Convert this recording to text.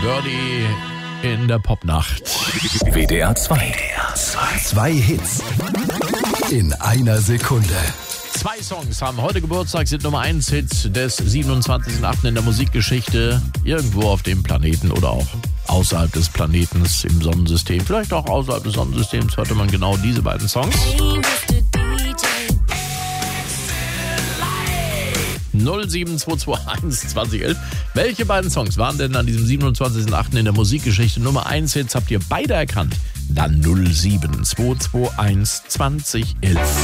Birdie in der Popnacht. WDR 2. Zwei Hits in einer Sekunde. 2 Songs haben heute Geburtstag, sind Nummer 1 Hits des 27.08. in der Musikgeschichte. Irgendwo auf dem Planeten oder auch außerhalb des Planetens im Sonnensystem. Vielleicht auch außerhalb des Sonnensystems hörte man genau diese beiden Songs. 07221 2011. Welche beiden Songs waren denn an diesem 27.08. in der Musikgeschichte Nummer 1 Hits? Habt ihr beide erkannt? Dann 07221 2011.